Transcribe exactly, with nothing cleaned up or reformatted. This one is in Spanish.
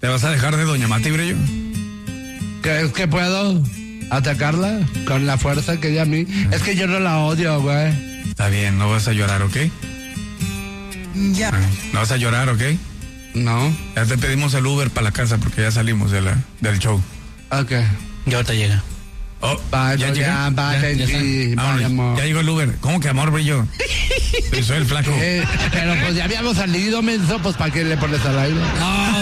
¿Te vas a dejar de Doña Mati, Brillo? ¿Crees que puedo atacarla con la fuerza que ella a mí? Es que yo no la odio, güey. Está bien, no vas a llorar, ¿ok? Ya. No vas a llorar, ¿ok? No. Ya te pedimos el Uber para la casa porque ya salimos de la, del show. Ok. Ya ahorita llega. Oh, Bye, ¿ya ya, llega? bye, Ya, ya Benji, Ah, bye, bueno, amor. ya llegó el Uber. ¿Cómo que amor, Brillo? Soy el flaco. Eh, pero pues ya habíamos salido, menso, pues ¿para qué le pones al aire? No.